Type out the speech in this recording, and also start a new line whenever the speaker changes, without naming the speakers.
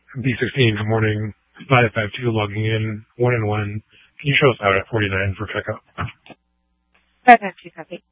B16, good morning. 552 logging in, 1 and 1. Can you show us out at 49 for pickup?
552, copy.